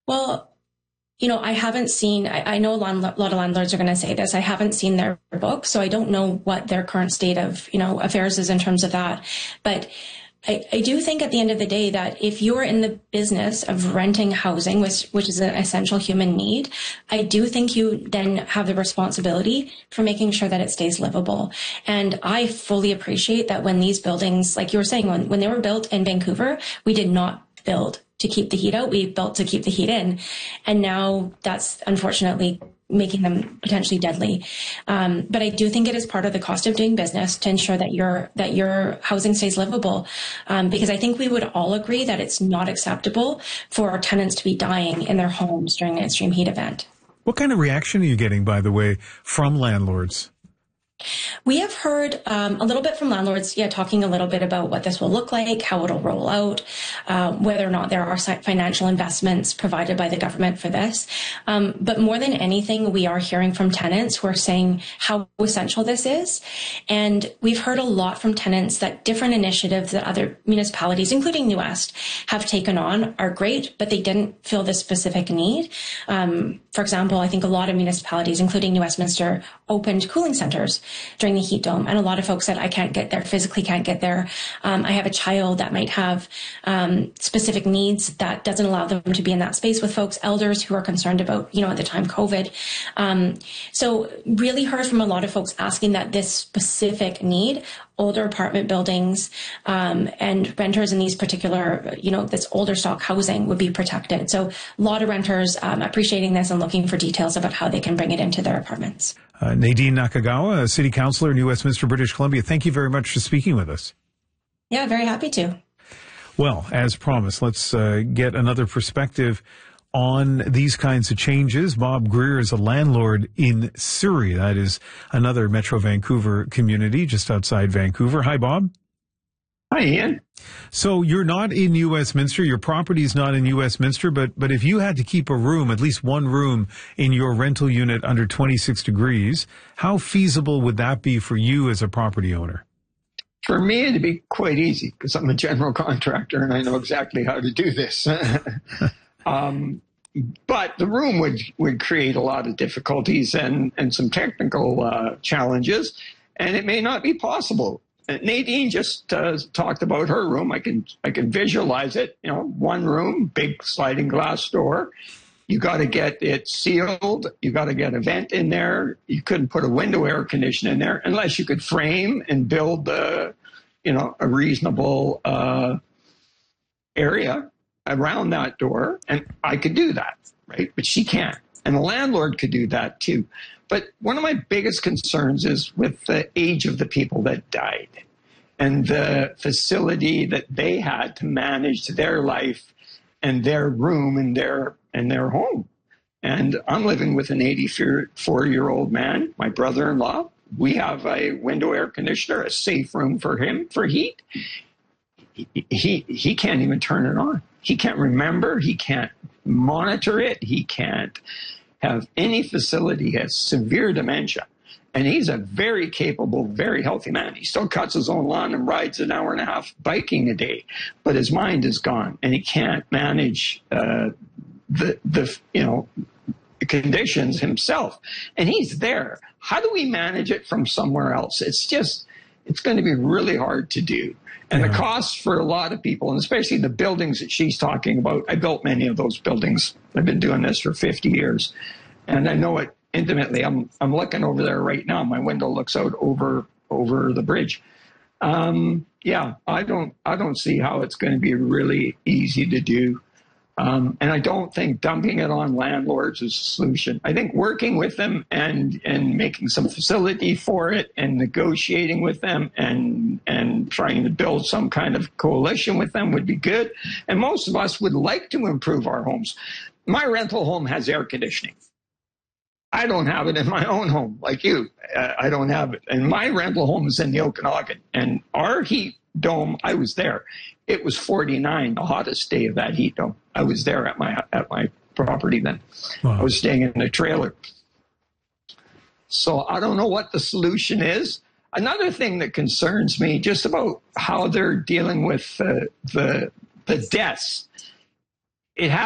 Well, I haven't seen, I know a lot of landlords are going to say this. I haven't seen their book, so I don't know what their current state of, affairs is in terms of that. But I do think at the end of the day that if you're in the business of renting housing, which is an essential human need, I do think you then have the responsibility for making sure that it stays livable. And I fully appreciate that when these buildings, like you were saying, when they were built in Vancouver, we did not build to keep the heat out. We built to keep the heat in. And now that's unfortunately making them potentially deadly. But I do think it is part of the cost of doing business to ensure that your housing stays livable. Because I think we would all agree that it's not acceptable for our tenants to be dying in their homes during an extreme heat event. What kind of reaction are you getting, by the way, from landlords? We have heard a little bit from landlords, talking a little bit about what this will look like, how it'll roll out, whether or not there are financial investments provided by the government for this. But more than anything, we are hearing from tenants who are saying how essential this is. And we've heard a lot from tenants that different initiatives that other municipalities, including New West, have taken on are great, but they didn't feel the specific need. For example, I think a lot of municipalities, including New Westminster, opened cooling centers during the heat dome. And a lot of folks said, I can't get there, physically can't get there. I have a child that might have specific needs that doesn't allow them to be in that space with folks, elders who are concerned about, at the time, COVID. So really heard from a lot of folks asking that this specific need, older apartment buildings and renters in these particular, this older stock housing would be protected. So a lot of renters appreciating this and looking for details about how they can bring it into their apartments. Nadine Nakagawa, a city councillor in New Westminster, British Columbia, thank you very much for speaking with us. Yeah, very happy to. Well, as promised, let's get another perspective on these kinds of changes. Bob Greer is a landlord in Surrey. That is another Metro Vancouver community just outside Vancouver. Hi, Bob. Hi, Ian. So you're not in New Westminster. Your property is not in New Westminster, but if you had to keep a room, at least one room in your rental unit under 26 degrees, how feasible would that be for you as a property owner? For me, it'd be quite easy because I'm a general contractor and I know exactly how to do this. But the room would create a lot of difficulties and some technical challenges, and it may not be possible. Nadine just talked about her room. I can visualize it. One room, big sliding glass door. You got to get it sealed. You got to get a vent in there. You couldn't put a window air conditioner in there unless you could frame and build a reasonable area around that door. And I could do that, right? But she can't. And the landlord could do that too. But one of my biggest concerns is with the age of the people that died and the facility that they had to manage their life and their room and their home. And I'm living with an 84-year-old man, my brother-in-law. We have a window air conditioner, a safe room for him for heat. He can't even turn it on. He can't remember. He can't monitor it. He can't have any facility. He has severe dementia. And he's a very capable, very healthy man. He still cuts his own lawn and rides an hour and a half biking a day. But his mind is gone, and he can't manage the conditions himself. And he's there. How do we manage it from somewhere else? It's going to be really hard to do. And the costs for a lot of people, and especially the buildings that she's talking about, I built many of those buildings. I've been doing this for 50 years. And I know it intimately. I'm looking over there right now. My window looks out over the bridge. I don't see how it's going to be really easy to do. And I don't think dumping it on landlords is a solution. I think working with them and making some facility for it and negotiating with them and trying to build some kind of coalition with them would be good. And most of us would like to improve our homes. My rental home has air conditioning. I don't have it in my own home like you. I don't have it. And my rental home is in the Okanagan. And our heat dome, I was there. It was 49, the hottest day of that heat dome. I was there at my property then. Wow. I was staying in a trailer. So I don't know what the solution is. Another thing that concerns me just about how they're dealing with the deaths. It